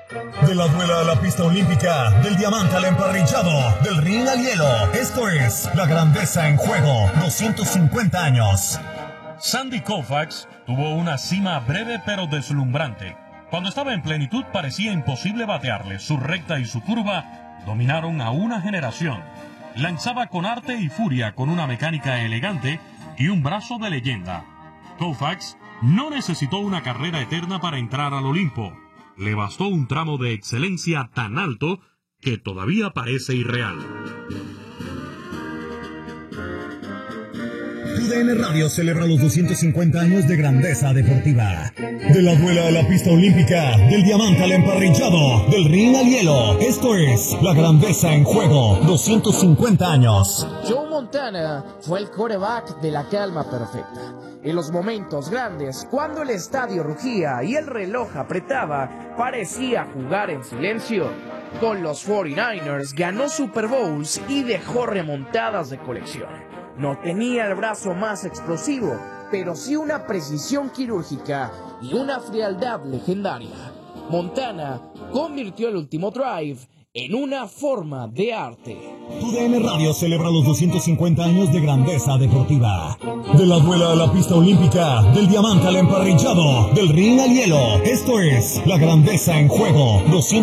De la duela a la pista olímpica, del diamante al emparrillado, del ring al hielo. Esto es La Grandeza en Juego, 250 años. Sandy Koufax tuvo una cima breve pero deslumbrante. Cuando estaba en plenitud parecía imposible batearle. Su recta y su curva dominaron a una generación. Lanzaba con arte y furia, con una mecánica elegante y un brazo de leyenda. Koufax no necesitó una carrera eterna para entrar al Olimpo. Le bastó un tramo de excelencia tan alto que todavía parece irreal. TUDN Radio celebra los 250 años de grandeza deportiva. De la duela a la pista olímpica, del diamante al emparrillado, del ring al hielo. Esto es La Grandeza en Juego, 250 años. Joe Montana fue el quarterback de la calma perfecta. En los momentos grandes, cuando el estadio rugía y el reloj apretaba, parecía jugar en silencio. Con los 49ers ganó Super Bowls y dejó remontadas de colección. No tenía el brazo más explosivo, pero sí una precisión quirúrgica y una frialdad legendaria. Montana convirtió el último drive en una forma de arte. TUDN Radio celebra los 250 años de grandeza deportiva. De la duela a la pista olímpica, del diamante al emparrillado, del ring al hielo. Esto es La Grandeza en Juego,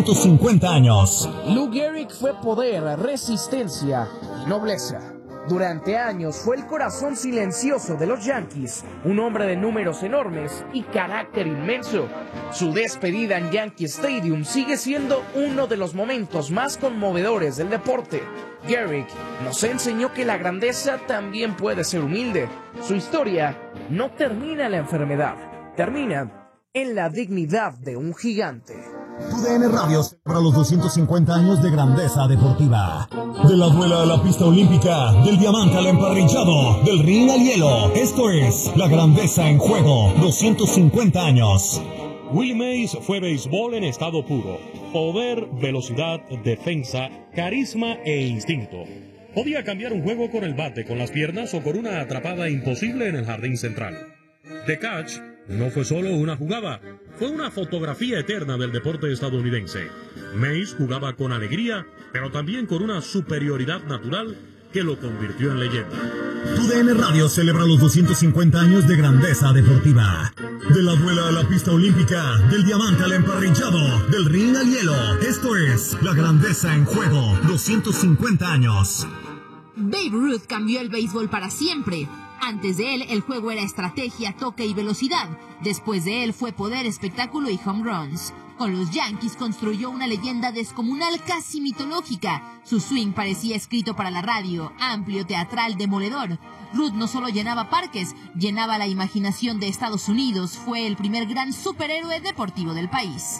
250 años. Lou Gehrig fue poder, resistencia y nobleza. Durante años fue el corazón silencioso de los Yankees, un hombre de números enormes y carácter inmenso. Su despedida en Yankee Stadium sigue siendo uno de los momentos más conmovedores del deporte. Gehrig nos enseñó que la grandeza también puede ser humilde. Su historia no termina en la enfermedad, termina en la dignidad de un gigante. TUDN Radio celebra los 250 años de grandeza deportiva. De la duela a la pista olímpica, del diamante al emparrillado, del ring al hielo. Esto es La Grandeza en Juego, 250 años. Willie Mays fue béisbol en estado puro. Poder, velocidad, defensa, carisma e instinto. Podía cambiar un juego con el bate, con las piernas o con una atrapada imposible en el jardín central. The Catch no fue solo una jugada, fue una fotografía eterna del deporte estadounidense. Mays jugaba con alegría, pero también con una superioridad natural que lo convirtió en leyenda. TUDN Radio celebra los 250 años de grandeza deportiva. De la duela a la pista olímpica, del diamante al emparrillado, del ring al hielo. Esto es La Grandeza en Juego, 250 años. Babe Ruth cambió el béisbol para siempre. Antes de él, el juego era estrategia, toque y velocidad. Después de él fue poder, espectáculo y home runs. Con los Yankees construyó una leyenda descomunal, casi mitológica. Su swing parecía escrito para la radio, amplio, teatral, demoledor. Ruth no solo llenaba parques, llenaba la imaginación de Estados Unidos. Fue el primer gran superhéroe deportivo del país.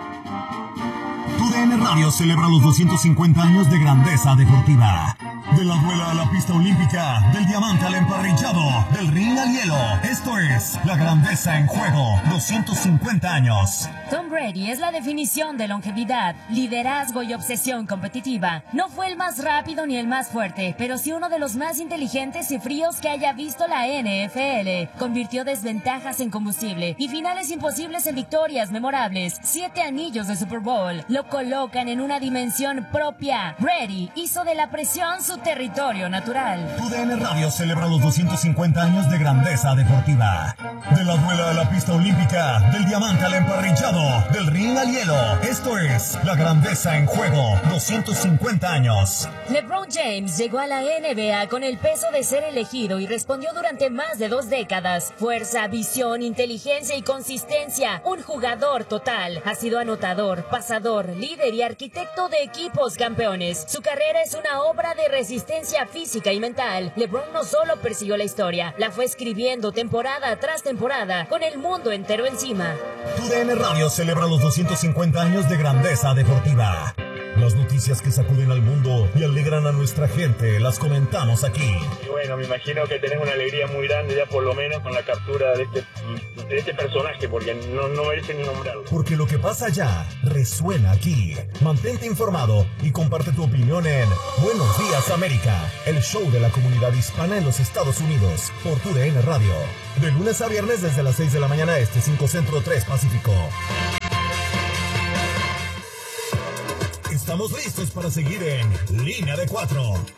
TUDN Radio celebra los 250 años de grandeza deportiva. De la duela a la pista olímpica, del diamante al emparrillado, del ring al hielo. Esto es La Grandeza en Juego, 250 años. Tom Brady es la definición de longevidad, liderazgo y obsesión competitiva. No fue el más rápido ni el más fuerte, pero sí uno de los más inteligentes y fríos que haya visto la NFL. Convirtió desventajas en combustible y finales imposibles en victorias memorables. 7 anillos de Super Bowl lo colocan en una dimensión propia. Brady hizo de la presión su territorio natural. TUDN Radio celebra los 250 años de grandeza deportiva. De la duela a la pista olímpica, del diamante al emparrillado, del ring al hielo. Esto es La Grandeza en Juego, 250 años. LeBron James llegó a la NBA con el peso de ser elegido y respondió durante más de 2 décadas. Fuerza, visión, inteligencia y consistencia. Un jugador total. Ha sido anotador, pasador, líder y arquitecto de equipos campeones. Su carrera es una obra de resistencia física y mental. LeBron no solo persiguió la historia, la fue escribiendo temporada tras temporada, con el mundo entero encima. TUDN Radio celebra los 250 años de grandeza deportiva. Las noticias que sacuden al mundo y alegran a nuestra gente las comentamos aquí. Y bueno, me imagino que tenés una alegría muy grande ya por lo menos con la captura de este personaje, porque no merece ni nombrarlo. Porque lo que pasa allá resuena aquí. Mantente informado y comparte tu opinión en Buenos Días América, el show de la comunidad hispana en los Estados Unidos, por TUDN Radio. De lunes a viernes desde las 6 de la mañana este, 5 Centro, 3 Pacífico. Estamos listos para seguir en Línea de 4.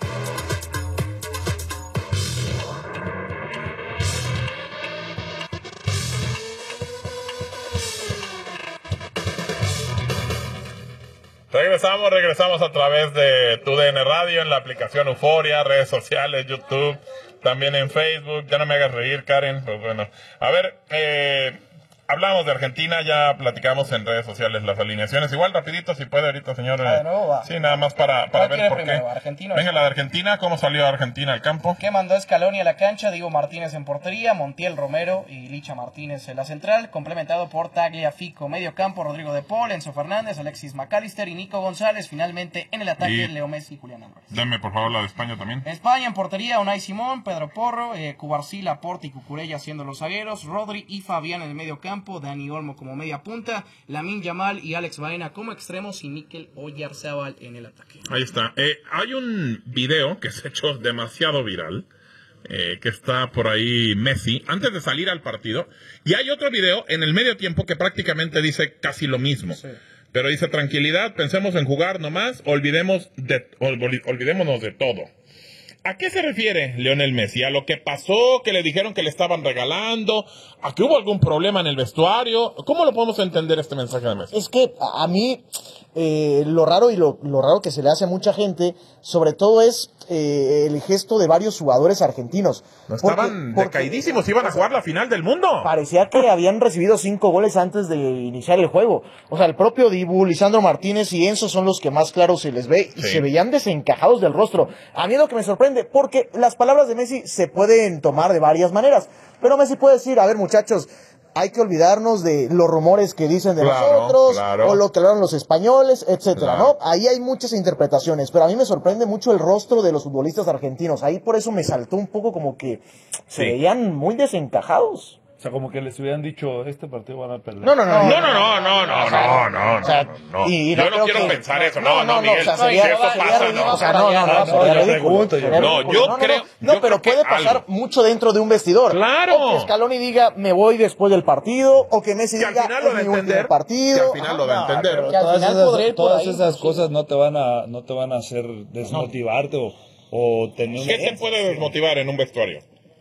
Regresamos a través de TUDN Radio, en la aplicación Euforia, redes sociales, YouTube, también en Facebook. Ya no me hagas reír, Karen. Pues bueno, a ver, hablamos de Argentina, ya platicamos en redes sociales las alineaciones. Igual rapidito, si puede ahorita, señor. De nuevo va. Sí, nada más para ver por primero, qué. Argentino. Venga, la de Argentina, ¿cómo salió Argentina al campo? Que mandó Scaloni a la cancha, Diego Martínez en portería, Montiel, Romero y Licha Martínez en la central, complementado por Tagliafico, medio campo, Rodrigo de Paul, Enzo Fernández, Alexis McAllister y Nico González. Finalmente en el ataque, Leo Messi y Julián Álvarez. Dame por favor la de España también. España en portería, Unai Simón, Pedro Porro, Cubarsí, Laporte y Cucurella siendo los zagueros, Rodri y Fabián en el medio campo, Dani Olmo como media punta, Lamine Yamal y Alex Baena como extremos y Mikel Oyarzabal en el ataque. Ahí está. Hay un video que se ha hecho demasiado viral, que está por ahí Messi, antes de salir al partido, y hay otro video en el medio tiempo que prácticamente dice casi lo mismo. Sí. Pero dice, tranquilidad, pensemos en jugar nomás, olvidémonos de todo. ¿A qué se refiere Lionel Messi? ¿A lo que pasó, que le dijeron que le estaban regalando? ¿A que hubo algún problema en el vestuario? ¿Cómo lo podemos entender este mensaje de Messi? Es que a mí lo raro y lo raro que se le hace a mucha gente, sobre todo es el gesto de varios jugadores argentinos. No estaban decaidísimos, iban a jugar la final del mundo. Parecía que habían recibido 5 goles antes de iniciar el juego. O sea, el propio Dibu, Lisandro Martínez y Enzo son los que más claro se les ve y se veían desencajados del rostro. A mí es lo que me sorprende, porque las palabras de Messi se pueden tomar de varias maneras. Pero Messi puede decir, a ver muchachos, hay que olvidarnos de los rumores que dicen de nosotros, o lo que hablaron los españoles, etcétera, ¿no? Ahí hay muchas interpretaciones, pero a mí me sorprende mucho el rostro de los futbolistas argentinos. Ahí por eso me saltó un poco como que se veían muy desencajados. O sea, como que les hubieran dicho, este partido van a perder. No. Yo no quiero pensar eso. No, Miguel. Si eso pasa, no. O sea, no. Yo creo. No, pero puede pasar mucho dentro de un vestidor. Claro. O que Scaloni diga, me voy después del partido, o que Messi diga, es mi último partido. Que al final lo va a entender. Todas esas cosas no te van a hacer desmotivarte o tener... ¿Qué te puede desmotivar en un vestuario?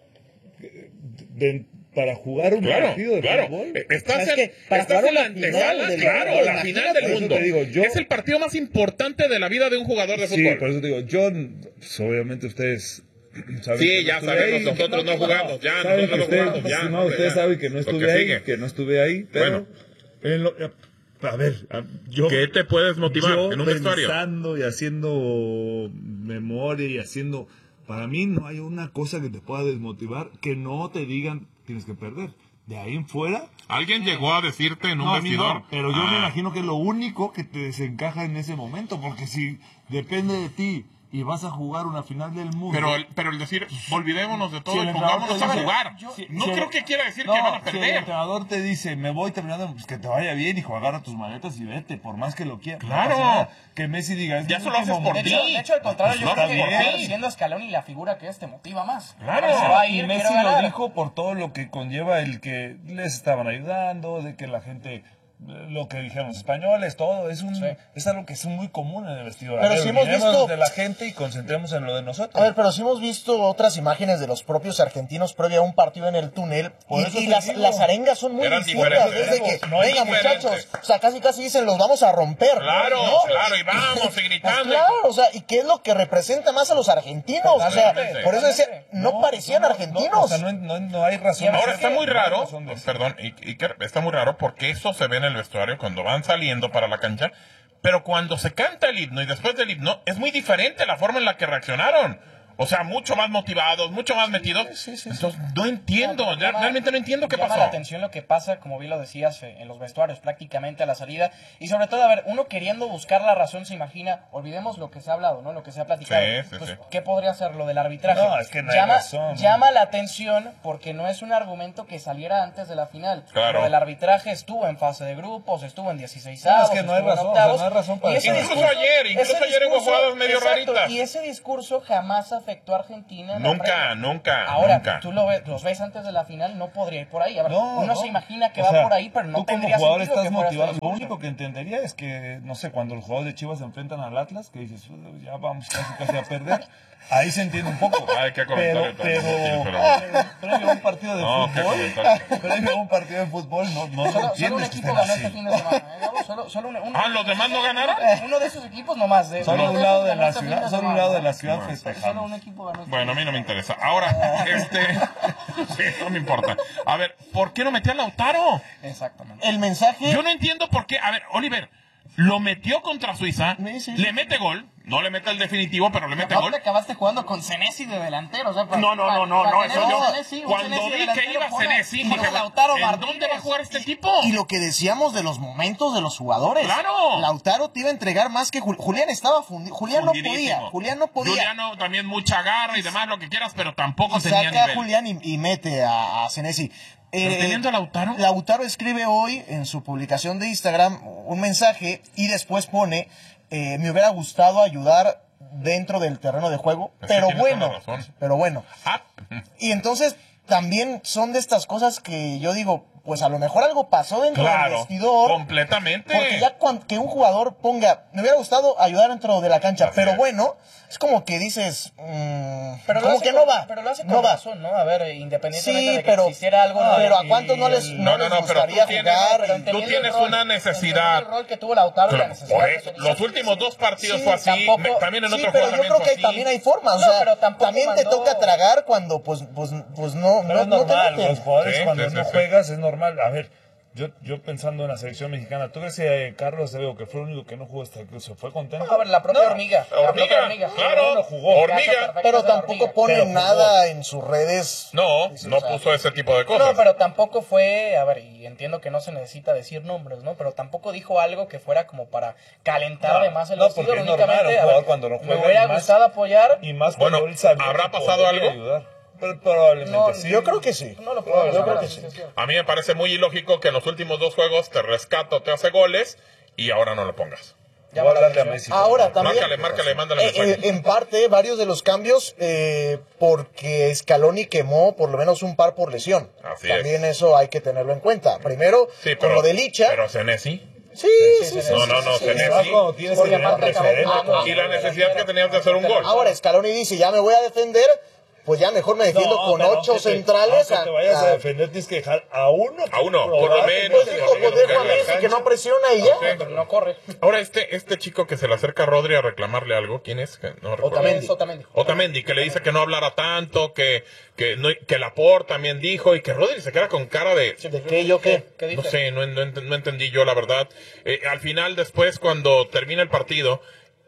Para jugar un partido de fútbol. Estás en la antesala, la final del mundo. Es el partido más importante de la vida de un jugador de fútbol. Sí, por eso te digo, obviamente ustedes saben. Sí, ya sabemos, nosotros no jugamos, ustedes saben que no estuve ahí, pero... A ver, ¿qué te puedes motivar en un vestuario? Pensando y haciendo memoria y haciendo... Para mí no hay una cosa que te pueda desmotivar que no te digan tienes que perder. De ahí en fuera... Alguien llegó a decirte en un vestidor. Pero yo me imagino que es lo único que te desencaja en ese momento, porque si depende de ti y vas a jugar una final del mundo... Pero el decir, olvidémonos de todo y pongámonos a jugar. No creo que quiera decir que van a perder. Si el entrenador te dice, me voy terminando, pues que te vaya bien, hijo, agarra tus maletas y vete, por más que lo quieras. Claro. Que Messi diga... Ya solo haces por ti. De hecho, al contrario, yo creo que siendo Scaloni la figura que te motiva más. Claro. Y Messi lo dijo por todo lo que conlleva el que les estaban ayudando, de que la gente... Lo que dijeron los españoles, todo es algo que es muy común en el vestidor. Pero si hemos visto de la gente y concentremos en lo de nosotros. A ver, pero si hemos visto otras imágenes de los propios argentinos previo a un partido en el túnel y las arengas son muy distintas. Desde que, venga muchachos, o sea, casi dicen, los vamos a romper. Claro, y vamos, y gritando. Pues claro, o sea, ¿y qué es lo que representa más a los argentinos? O sea, por eso decía, no parecían argentinos. O sea, no hay razón. Ahora está muy raro, perdón, Iker, está muy raro porque eso se ve en el vestuario cuando van saliendo para la cancha, pero cuando se canta el himno y después del himno es muy diferente la forma en la que reaccionaron. O sea, mucho más motivados, mucho más metidos. Entonces, no entiendo, realmente no entiendo qué pasó. Llama la atención lo que pasa, como bien lo decías, en los vestuarios, prácticamente a la salida. Y sobre todo, a ver, uno queriendo buscar la razón se imagina, olvidemos lo que se ha hablado, ¿no? Lo que se ha platicado. ¿Qué podría ser lo del arbitraje? No, es que no hay razón. Llama la atención porque no es un argumento que saliera antes de la final. Claro. Lo del arbitraje estuvo en fase de grupos, estuvo en 16avos, es que no hay razón, no hay razón para eso. Incluso ayer hubo jugadas medio raritas. Y ese discurso jamás ha afectó a Argentina. Nunca. Ahora, tú los ves antes de la final, no podría ir por ahí. A ver, uno se imagina que va por ahí, pero no tendría como jugador sentido estás que fuera motivado. esta Lo único que entendería es que, no sé, cuando los jugadores de Chivas se enfrentan al Atlas, que dices, ya vamos casi a perder. Ahí se entiende un poco. Ay, qué comentario pero previo a un partido de fútbol, previo a un partido de fútbol, no solo un equipo ganó este fin de semana. Solo ¿los demás no ganaron? Uno de esos equipos nomás. Solo un lado de la ciudad, festejamos. Solo un equipo ganó. Bueno, a mí no me interesa. Ahora, sí, no me importa. A ver, ¿por qué no metió a Lautaro? Exactamente. El mensaje... Yo no entiendo por qué. A ver, Oliver, lo metió contra Suiza, le mete gol, no le mete el definitivo, pero le mete gol. Acabaste jugando con Senesi de delantero. O sea, No, eso yo. Cuando vi que iba Senesi, dije, ¿en dónde va a jugar este tipo? Y lo que decíamos de los momentos de los jugadores. ¡Claro! Lautaro te iba a entregar más que Julián estaba fundido. Julián no podía. Julián también mucha garra y demás, lo que quieras, pero tampoco tenía saca nivel. a Julián y mete a Senesi. ¿Teniendo a Lautaro? Lautaro escribe hoy en su publicación de Instagram un mensaje y después pone, me hubiera gustado ayudar dentro del terreno de juego, pero bueno. Y entonces también son de estas cosas que yo digo, pues a lo mejor algo pasó dentro del vestidor. Completamente. Porque ya que un jugador ponga, me hubiera gustado ayudar dentro de la cancha, pero bueno, es como que dices, como que no va. Pero lo hace con razón, ¿no? A ver, independientemente de que existiera algo. Pero ¿a cuántos no les gustaría jugar? Tú tienes una necesidad. El rol que tuvo Lautaro, la necesidad. Los últimos 2 partidos fue así, también en otro pero yo creo que también hay formas, o sea, también te toca tragar cuando pues no. Pero es normal, los jugadores cuando no juegas es normal. A ver, yo pensando en la selección mexicana, ¿tú crees que Carlos Acevedo, que fue el único que no jugó hasta que se fue contento? A ver, la propia Hormiga. Claro, no jugó. Hormiga. Pero tampoco pone nada en sus redes. No puso ese tipo de cosas. No, pero tampoco fue, a ver, y entiendo que no se necesita decir nombres, ¿no? Pero tampoco dijo algo que fuera como para calentar de más el vestido. Porque es normal, un jugador cuando no juega. Me hubiera gustado apoyar. Y más cuando él sabía. ¿Habrá pasado algo? Ayudar. Probablemente sí. Yo creo que sí. No lo puedo yo creo que sí. A mí me parece muy ilógico que en los últimos 2 juegos te rescato, te hace goles y ahora no lo pongas. Voy a hablarle a Messi. Ahora también. Márcale, mándale mensaje. En parte, varios de los cambios, porque Scaloni quemó por lo menos un par por lesión. También eso hay que tenerlo en cuenta. Primero, con lo de Licha. Pero Senesi. Sí. No, Senesi. Tienes que tener referente. Y la necesidad que tenías de hacer un gol. Ahora, Scaloni dice, ya me voy a defender. Pues ya mejor me defiendo con 8 centrales. Aunque te vayas a defender, tienes que dejar a uno. Por lo menos. Pues dejo a Messi que no presiona y ya. Pero no corre. Ahora este chico que se le acerca a Rodri a reclamarle algo, ¿quién es? No recuerdo. Otamendi, que le dice que no hablara tanto, que Laporte también dijo, y que Rodri se queda con cara de... ¿De qué? ¿Yo qué? No sé, no entendí yo la verdad. Al final, después, cuando termina el partido...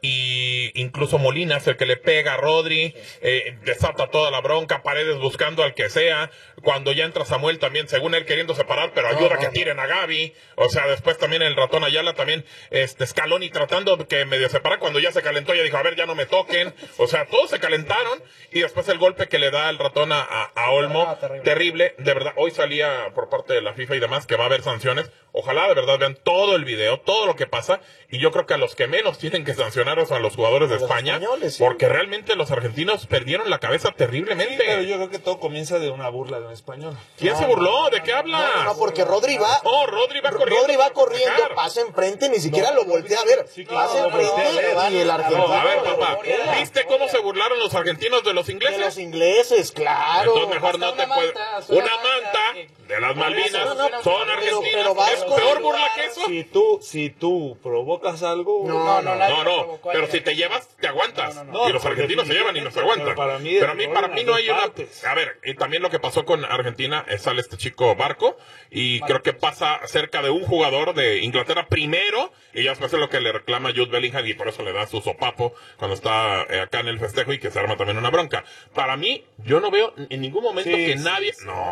Y incluso Molina es el que le pega a Rodri, desata toda la bronca, Paredes buscando al que sea, cuando ya entra Samuel también, según él queriendo separar, pero ayuda a que tiren a Gavi, o sea, después también el ratón Ayala, también Scaloni tratando que medio separa, cuando ya se calentó, ya dijo, a ver, ya no me toquen, o sea, todos se calentaron, y después el golpe que le da el ratón a Olmo, terrible, de verdad, hoy salía por parte de la FIFA y demás, que va a haber sanciones, ojalá de verdad vean todo el video, todo lo que pasa, y yo creo que a los que menos tienen que sancionar a los jugadores de España, porque realmente los argentinos perdieron la cabeza terriblemente. Pero yo creo que todo comienza de una burla de un español. ¿Quién se burló? ¿De qué hablas? No, porque Rodri va corriendo, pasa enfrente, ni siquiera lo voltea a ver. Pasa enfrente y el argentino. A ver, papá, ¿viste cómo se burlaron los argentinos de los ingleses? De los ingleses, claro. Entonces mejor no te puedes... Una manta de las Malvinas son argentinas. ¿Es peor burla que eso? Si tú provocas algo... No, pero si te llevas, te aguantas. Y los argentinos se llevan y no se aguantan. Pero a mí no hay una... A ver, y también lo que pasó con Argentina, sale este chico Barco, y creo que pasa cerca de un jugador de Inglaterra primero, y ya después es lo que le reclama Jude Bellingham, y por eso le da su sopapo cuando está acá en el festejo, y que se arma también una bronca. Para mí, yo no veo en ningún momento que nadie...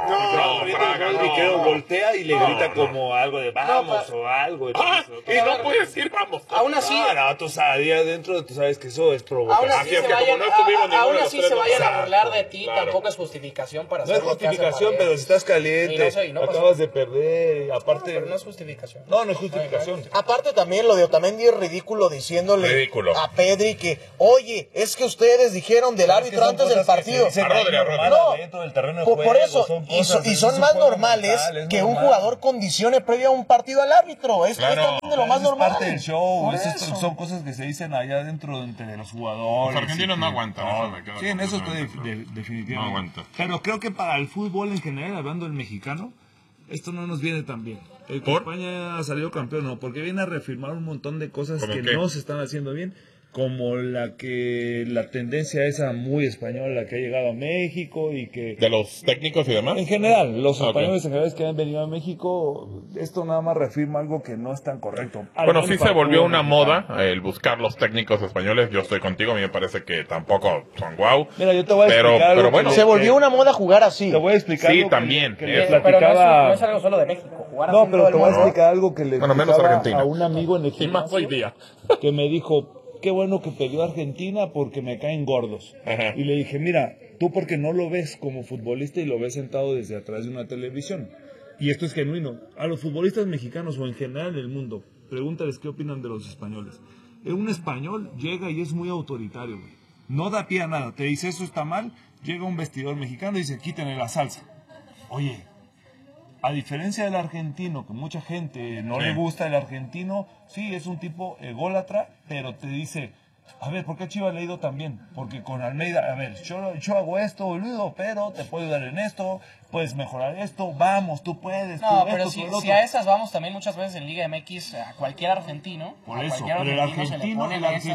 No, voltea y le grita como algo de vamos o algo. Y no puede decir vamos. Aún así... tú sabes, adentro tú sabes que eso es provocación. Aún así se vayan a burlar de ti, tampoco es justificación para hacer lo que justificación, pero si estás caliente, acabas de perder, aparte... Pero no es justificación. No es justificación. Aparte también lo de Otamendi es ridículo diciéndole a Pedri que, oye, es que ustedes dijeron del árbitro antes del partido. Dentro del terreno de juego, por eso, y son más normales que un jugador condicione previo a un partido al árbitro. Esto es también de lo más normal. Es parte del show, son cosas que se dicen allá dentro entre los jugadores. Los argentinos no aguantan. Sí, en eso estoy definitivamente. No aguanta. Pero creo que para el fútbol en general, hablando del mexicano, esto no nos viene tan bien. España ha salido campeón, no, porque viene a reafirmar un montón de cosas que no se están haciendo bien, como la tendencia esa muy española que ha llegado a México y que... ¿De los técnicos y demás? En general, los españoles en general que han venido a México, esto nada más reafirma algo que no es tan correcto. Bueno, sí se volvió una moda el buscar los técnicos españoles. Yo estoy contigo, a mí me parece que tampoco son guau. Mira, yo te voy a explicar pero bueno, se volvió una moda jugar así. Te voy a explicar sí, algo también. que le platicaba... no es algo solo de México. No, pero te voy a explicar algo que le platicaba a un amigo en el y más hoy día. que me dijo... Qué bueno que peleó Argentina porque me caen gordos. Y le dije, mira, tú porque no lo ves como futbolista y lo ves sentado desde atrás de una televisión. Y esto es genuino. A los futbolistas mexicanos o en general en el mundo, pregúntales qué opinan de los españoles. Un español llega y es muy autoritario, güey. No da pie a nada. Te dice, eso está mal. Llega un vestidor mexicano y dice, quítenle la salsa. Oye, a diferencia del argentino, que mucha gente no le gusta el argentino, sí, es un tipo ególatra, pero te dice, a ver, ¿por qué Chivas le ha ido tan bien? Porque con Almeida, a ver, yo hago esto, boludo, pero te puedo ayudar en esto, puedes mejorar esto, vamos, tú puedes. No, tú, pero esto, si a esas vamos también muchas veces en Liga MX, a cualquier argentino, por eso, pero el argentino,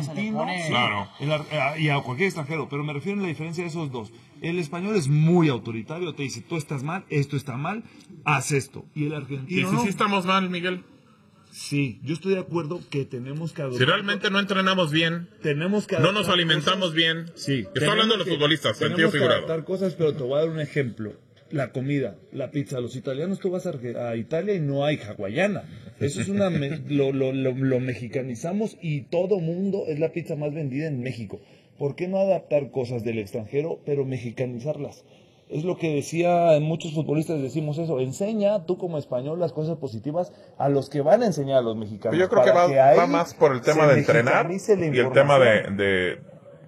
claro. Y a cualquier extranjero, pero me refiero a la diferencia de esos dos. El español es muy autoritario, te dice, tú estás mal, esto está mal, haz esto. Y el argentino ¿Y si sí estamos mal, Miguel? Sí, yo estoy de acuerdo que tenemos que adoptar. Si realmente no entrenamos bien, no nos alimentamos bien. Sí, estoy hablando de los futbolistas, sentido figurado. Adaptar cosas, pero te voy a dar un ejemplo. La comida, la pizza. Los italianos, tú vas a Italia y no hay hawaiana. Eso es lo mexicanizamos y todo mundo es la pizza más vendida en México. ¿Por qué no adaptar cosas del extranjero, pero mexicanizarlas? Es lo que decía, muchos futbolistas decimos eso, enseña tú como español las cosas positivas a los que van a enseñar a los mexicanos. Yo creo que va más por el tema de entrenar y el tema de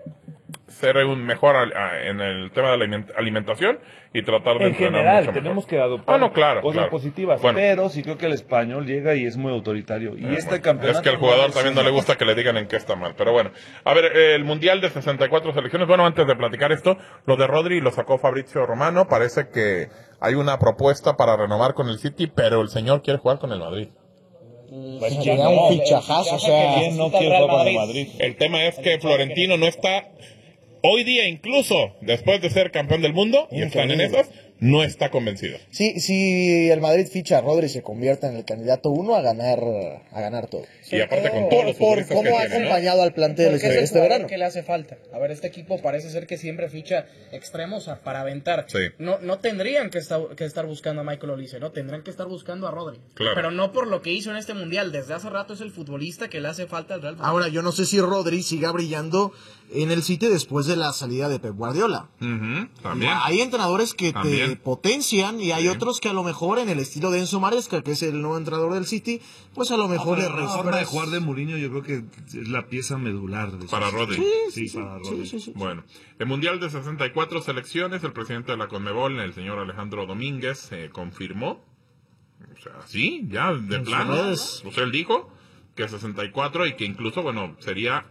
ser un mejor en el tema de la alimentación y tratar de entrenar general, mucho mejor. Tenemos que adoptar cosas positivas, bueno, pero sí creo que el español llega y es muy autoritario. Y campeonato... Es que al jugador también no le gusta que le digan en qué está mal, pero bueno. A ver, el Mundial de 64 selecciones, bueno, antes de platicar esto, lo de Rodri lo sacó Fabrizio Romano, parece que hay una propuesta para renovar con el City, pero el señor quiere jugar con el Madrid. Pues sería un fichajazo, o sea, ¿quién no quiere jugar con el Madrid? El tema es que Florentino no está... Hoy día, incluso después de ser campeón del mundo, y están en esas, no está convencido. Sí, si el Madrid ficha a Rodri, se convierte en el candidato uno a ganar todo. Y aparte con todos los futbolistas cómo que ha tiene, acompañado al plantel este verano. ¿Qué le hace falta? A ver, este equipo parece ser que siempre ficha extremos para aventar. Sí. No tendrían que estar buscando a Michael Olise, ¿no? Tendrían que estar buscando a Rodri. Claro. Pero no por lo que hizo en este Mundial. Desde hace rato es el futbolista que le hace falta al Real Madrid. Ahora, yo no sé si Rodri siga brillando en el City después de la salida de Pep Guardiola. También. Hay entrenadores que te potencian y hay otros que a lo mejor en el estilo de Enzo Maresca, que es el nuevo entrenador del City, pues a lo mejor le reformas. La forma de jugar de Mourinho yo creo que es la pieza medular de para Rodri. Sí, para Rodri. Sí. Bueno, el Mundial de 64 selecciones, el presidente de la CONMEBOL, el señor Alejandro Domínguez, confirmó, o sea, sí, ya de plano, o sea, él dijo que 64 y que incluso, bueno, sería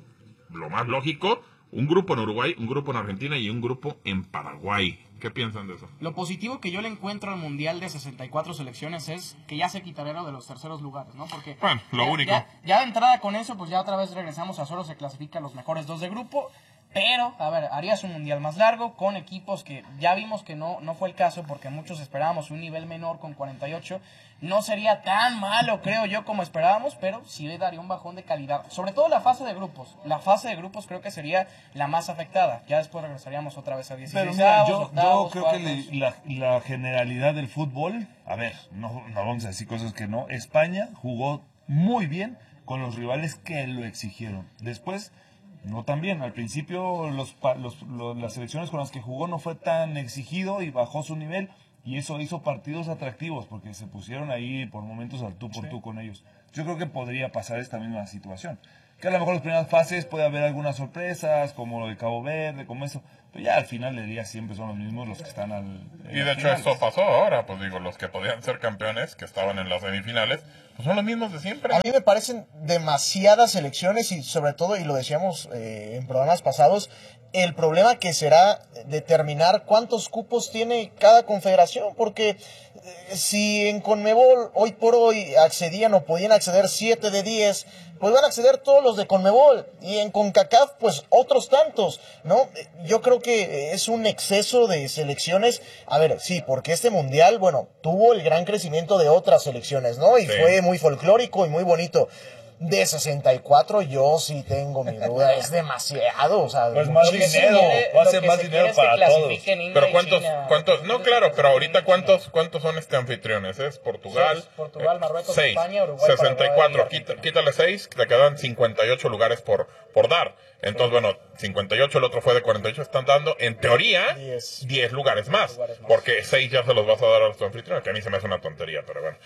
lo más lógico, un grupo en Uruguay, un grupo en Argentina y un grupo en Paraguay. ¿Qué piensan de eso? Lo positivo que yo le encuentro al Mundial de 64 selecciones es que ya se quitaron de los terceros lugares, ¿no? Porque bueno, lo único. Ya de entrada con eso, pues ya otra vez regresamos a solo se clasifican los mejores dos de grupo. Pero, a ver, harías un mundial más largo con equipos que ya vimos que no fue el caso porque muchos esperábamos un nivel menor con 48. No sería tan malo, creo yo, como esperábamos, pero sí le daría un bajón de calidad. Sobre todo la fase de grupos. La fase de grupos creo que sería la más afectada. Ya después regresaríamos otra vez a 16. Pero mira, yo creo que la generalidad del fútbol, a ver, no vamos a decir cosas que no. España jugó muy bien con los rivales que lo exigieron. Después no tan bien. Al principio las selecciones con las que jugó no fue tan exigido y bajó su nivel, y eso hizo partidos atractivos porque se pusieron ahí por momentos al tú por tú con ellos. Yo creo que podría pasar esta misma situación. Que a lo mejor las primeras fases puede haber algunas sorpresas, como lo de Cabo Verde, como eso. Pero ya al final del día siempre son los mismos los que están Y de hecho eso pasó ahora, pues digo, los que podían ser campeones, que estaban en las semifinales, pues son los mismos de siempre. A mí me parecen demasiadas selecciones y sobre todo, y lo decíamos en programas pasados, el problema que será determinar cuántos cupos tiene cada confederación, porque si en CONMEBOL hoy por hoy accedían o podían acceder 7 de 10, pues van a acceder todos los de CONMEBOL, y en CONCACAF pues otros tantos, ¿no? Yo creo que es un exceso de selecciones. A ver, sí, porque este mundial, bueno, tuvo el gran crecimiento de otras selecciones, ¿no? Y fue muy folclórico y muy bonito. De 64 yo sí tengo mi duda, es demasiado, o sea, pues más dinero, va a ser más dinero para todos. Pero cuántos, no claro, pero ahorita cuántos son anfitriones, es Portugal, 6, Portugal, Marruecos, 6, España, Uruguay, 64, quítale 6, te quedan 58 lugares por dar. Entonces, bueno, 58, el otro fue de 48, están dando, en teoría, 10 lugares más, porque 6 ya se los vas a dar a los anfitriones, que a mí se me hace una tontería, pero bueno,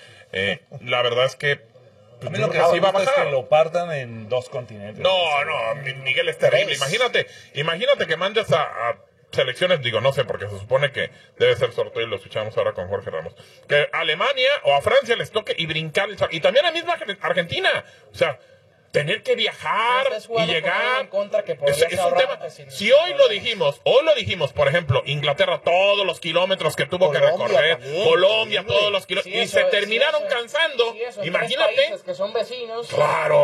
la verdad es que a mí lo que sí va a bajar es que lo partan en 2 continentes. No, Miguel, es terrible. Imagínate que mandes a selecciones, digo, no sé, porque se supone que debe ser sorteo y lo escuchamos ahora con Jorge Ramos, que a Alemania o a Francia les toque y brincar, y también a la misma Argentina, o sea, tener que viajar y llegar es un tema. Si hoy lo dijimos, por ejemplo, Inglaterra, todos los kilómetros que tuvo que recorrer, Colombia, todos los kilómetros, y se terminaron cansando. Imagínate. Que son vecinos. Claro.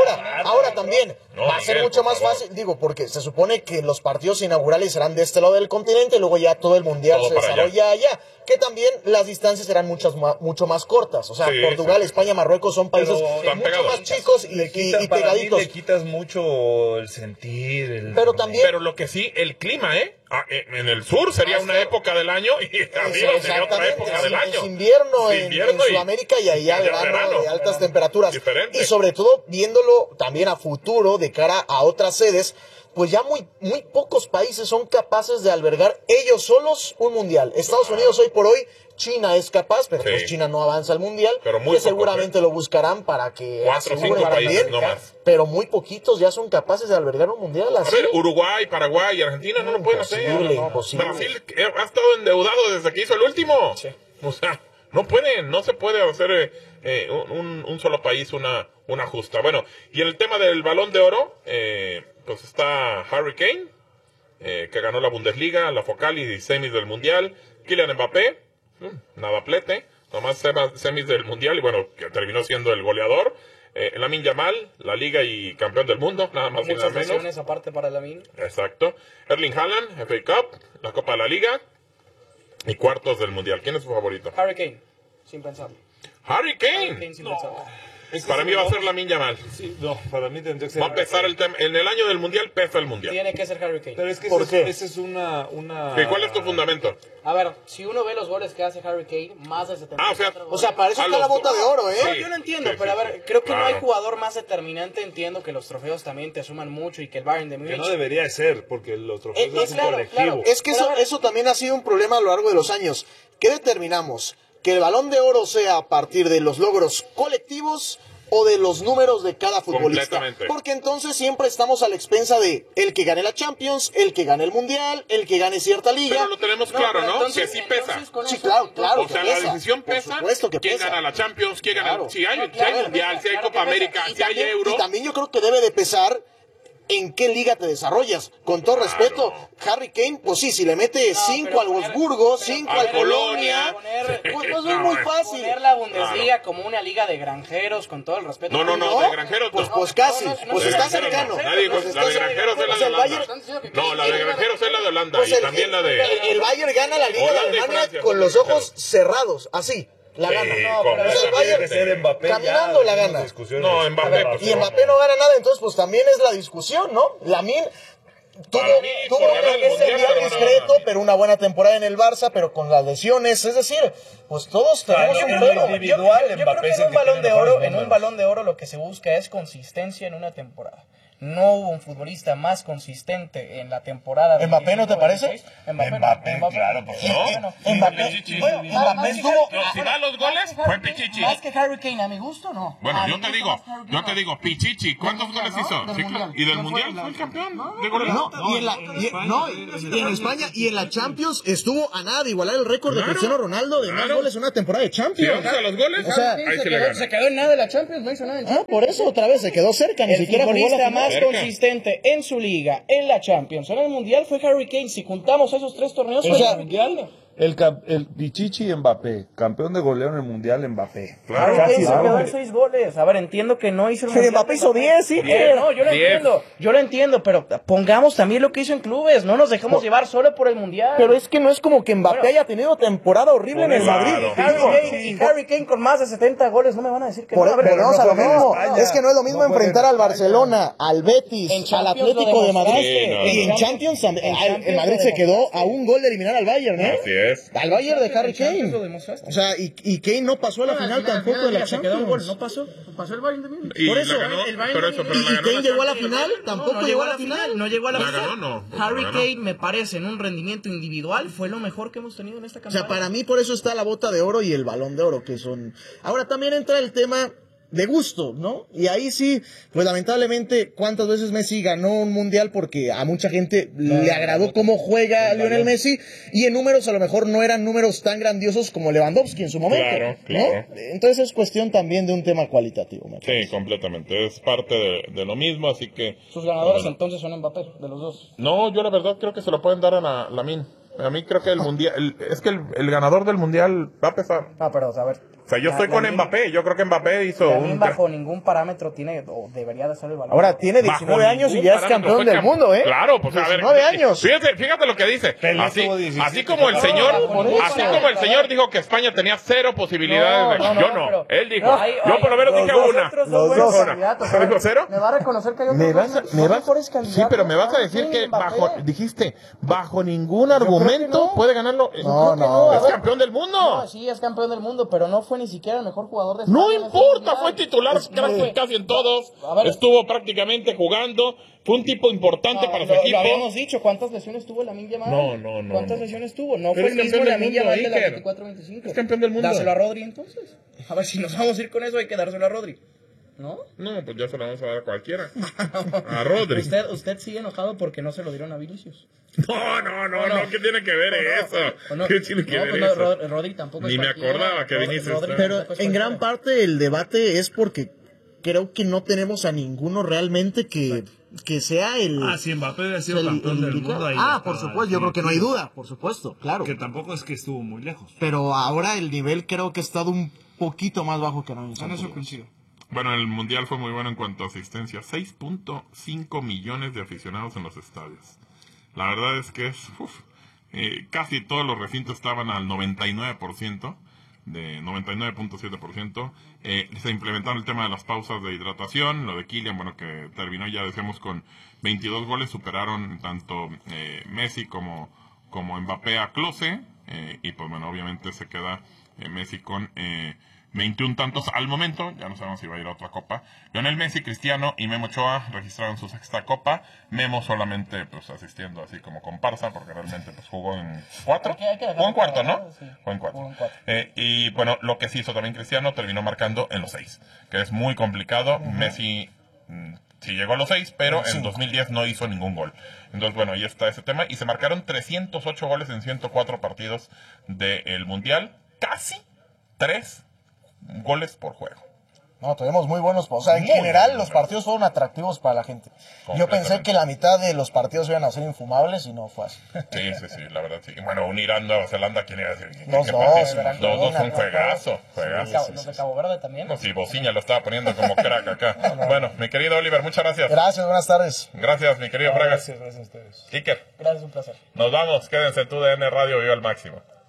Ahora también va a ser mucho más fácil, digo, porque se supone que los partidos inaugurales serán de este lado del continente, y luego ya todo el mundial se desarrolla allá. Que también las distancias serán mucho más cortas. O sea, Portugal, España, Marruecos son países mucho más chicos y pegaditos. Le quitas mucho el sentir. Pero lo que sí, el clima, en el sur sería una época del año y arriba sería otra época del año. Es invierno en Sudamérica y allá verano de altas temperaturas. Diferente. Y sobre todo viéndolo también a futuro de cara a otras sedes, pues ya muy pocos países son capaces de albergar ellos solos un mundial. Estados Unidos hoy por hoy, China es capaz, pero pues China no avanza al mundial, que seguramente lo buscarán para que 4 o 5 países no más. Pero muy poquitos ya son capaces de albergar un mundial así. A ver, Uruguay, Paraguay y Argentina no lo pueden hacer. Imposible. Brasil ha estado endeudado desde que hizo el último. Sí. O sea, no se puede hacer un solo país una justa. Bueno, y en el tema del Balón de Oro, pues está Harry Kane, que ganó la Bundesliga, la Focal y semis del Mundial. Kylian Mbappé, nada plete, nomás semis del Mundial y bueno, que terminó siendo el goleador. Lamine Yamal, la Liga y campeón del mundo, nada más y nada menos. Muchas lesiones aparte para Lamine. Exacto. Erling Haaland, FA Cup, la Copa de la Liga y cuartos del Mundial. ¿Quién es su favorito? Harry Kane, sin pensarlo. Harry Kane sin pensarlo. Para mí va a ser Lamine Yamal. Sí, no, para mí tendría que ser. Va a empezar el tema. En el año del Mundial pesa el Mundial. Tiene que ser Harry Kane. Pero es que ese es una... ¿Y cuál es tu fundamento? A ver, si uno ve los goles que hace Harry Kane, más de 74 o sea, para eso está la bota de oro, ¿eh? Sí, yo lo entiendo, pero a ver, creo que no hay jugador más determinante. Entiendo que los trofeos también te suman mucho y que el Bayern de Múnich... Que no debería ser, porque los trofeos es un colectivo. Claro. Es que eso también ha sido un problema a lo largo de los años. ¿Qué determinamos? ¿Que el Balón de Oro sea a partir de los logros colectivos o de los números de cada futbolista? Porque entonces siempre estamos a la expensa de el que gane la Champions, el que gane el Mundial, el que gane cierta liga. Pero lo tenemos claro, ¿no? Que sí pesa. Sí, claro. O sea, la decisión pesa. ¿Quién gana la Champions? ¿Quién gana? Si hay Mundial, si hay Copa América, si hay Euro. Y también yo creo que debe de pesar en qué liga te desarrollas. Con todo respeto, Harry Kane, pues sí, si le mete 5 al Wolfsburgo, 5 al Colonia, pues es muy fácil. Poner la Bundesliga como una liga de granjeros, con todo el respeto. No, de granjeros pues casi, pues está cercano. La de granjeros es la de Holanda. No, la de granjeros es la de Holanda y también la de... El Bayern gana la liga de Alemania con los ojos cerrados, así. La gana. Caminando la gana. No, Mbappé. Y Mbappé no gana nada, entonces pues también es la discusión, ¿no? Lamine tuvo ese día discreto, pero una buena temporada en el Barça, pero con las lesiones, es decir, pues todos tenemos un juego individual. Yo creo que en un Balón de Oro lo que se busca es consistencia en una temporada. No hubo un futbolista más consistente en la temporada. ¿Mbappé no te parece? Mbappé, claro, pues no. Mbappé estuvo. Si da los goles, fue Pichichi. Más que Harry Kane, a mi gusto, no. Bueno, yo te digo, Pichichi, ¿cuántos goles hizo? ¿Y del Mundial fue el campeón de goles? Y en España y en la Champions estuvo a nada de igualar el récord de Cristiano Ronaldo de más goles en una temporada de Champions. Si vamos a los goles, o sea, ahí se quedó en nada de la Champions, no hizo nada. Por eso otra vez se quedó cerca, ni siquiera jugó la final. Más consistente en su liga, en la Champions, en el Mundial fue Harry Kane. Si juntamos esos 3 torneos, fue el Mundial. El Pichichi y Mbappé, campeón de goleo en el Mundial, Mbappé. Claro, se quedó en 6 goles. A ver, entiendo que no hizo el Mundial. Mbappé hizo 10, sí. No, yo lo entiendo, pero pongamos también lo que hizo en clubes. No nos dejemos llevar solo por el Mundial. Pero es que no es como que Mbappé haya tenido temporada horrible en el Madrid. Harry Kane con más de 70 goles, no me van a decir que no. Volvemos a lo mismo. Es que no es lo mismo enfrentar al Barcelona, al Betis, al Atlético de Madrid. Y en Champions, el Madrid se quedó a un gol de eliminar al Bayern, ¿eh? Así es. Al Bayern de Harry Kane. O sea, y Kane no pasó a la final tampoco de la Champions. No pasó el Bayern de Múnich. Por eso, el Bayern y Kane llegó a la final, tampoco llegó a la final. No llegó a la final. No. Harry Kane, me parece, en un rendimiento individual, fue lo mejor que hemos tenido en esta campaña. O sea, para mí por eso está la bota de oro y el balón de oro, que son... Ahora también entra el tema de gusto, ¿no? Y ahí sí, pues lamentablemente, ¿cuántas veces Messi ganó un mundial? Porque a mucha gente le agradó cómo juega Lionel Messi, y en números a lo mejor no eran números tan grandiosos como Lewandowski en su momento, claro. ¿no? Entonces es cuestión también de un tema cualitativo. Sí, completamente, es parte de lo mismo, así que... Sus ganadores entonces son Mbappé, de los dos. No, yo la verdad creo que se lo pueden dar a Lamine. A mí creo que el mundial, es que el ganador del mundial va a pesar. Pero a ver. O sea, yo estoy con Mbappé, yo creo que Mbappé hizo bajo ningún parámetro tiene, o debería de ser el balón. Ahora tiene 19 años y ya es campeón del mundo, ¿eh? Claro, pues a ver. 19 años. Fíjate lo que dice. Así como el señor dijo que España tenía 0 posibilidades. Yo no. Él dijo, yo por lo menos dije una. Los dos. ¿Dijo 0? Me va a reconocer que hay otros mejores candidatos. Sí, pero me vas a decir que bajo ningún argumento puede ganarlo. No. Es campeón del mundo. No, sí, es campeón del mundo, pero no fue ni siquiera el mejor jugador de España. No importa, fue titular casi en todos. Estuvo prácticamente jugando. Fue un tipo importante para su equipo. Lo habíamos dicho, ¿cuántas lesiones tuvo Lamine Yamal? No. ¿Cuántas lesiones tuvo? No fue el mismo Lamine Yamal de la 24-25. Es campeón del mundo. Dáselo a Rodri entonces. A ver, si nos vamos a ir con eso, hay que dárselo a Rodri. ¿No? No, pues ya se lo vamos a dar a cualquiera. A Rodri. Usted sigue enojado porque no se lo dieron a Vinicius. No, ¿qué tiene que ver eso? ¿Qué tiene que ver eso? Rodri tampoco. Ni me acordaba que Vinicius. Pero en gran parte el debate es porque creo que no tenemos a ninguno realmente que sea el... si Mbappé hubiera sido campeón del mundo ahí. Por supuesto, yo creo que no hay duda, por supuesto, claro. Que tampoco es que estuvo muy lejos. Pero ahora el nivel creo que ha estado un poquito más bajo que en eso coincido. Bueno, el Mundial fue muy bueno en cuanto a asistencia. 6.5 millones de aficionados en los estadios. La verdad es que casi todos los recintos estaban al 99%, de 99.7%. Se implementaron el tema de las pausas de hidratación, lo de Kylian, bueno, que terminó ya, decíamos, con 22 goles, superaron tanto Messi como Mbappé a Klose, y pues bueno, obviamente se queda Messi con 21 tantos al momento, ya no sabemos si va a ir a otra copa. Lionel Messi, Cristiano y Memo Ochoa registraron su 6ª copa. Memo solamente pues asistiendo así como comparsa, porque realmente pues jugó en 4. Jugó en cuarto, ¿no? Sí, jugó en 4. Y bueno, lo que sí hizo también Cristiano, terminó marcando en los 6, que es muy complicado. Messi sí llegó a los 6, pero en 2010 no hizo ningún gol. Entonces, bueno, ahí está ese tema. Y se marcaron 308 goles en 104 partidos del Mundial. Casi 3 goles por juego. No, tuvimos muy buenos. O sea, en general los partidos fueron atractivos para la gente. Yo pensé que la mitad de los partidos iban a ser infumables y no fue así. Sí, la verdad sí. Bueno, un Irán-Nueva Zelanda, ¿quién iba a decir? Los dos fue un juegazo. Los de Cabo Verde también. No, sí, Bociña lo estaba poniendo como crack acá. Bueno, mi querido Oliver, muchas gracias. Gracias, buenas tardes. Gracias, mi querido Fragas. Gracias a ustedes. Iker. Gracias, un placer. Nos vamos, quédense en TUDN Radio, viva al máximo.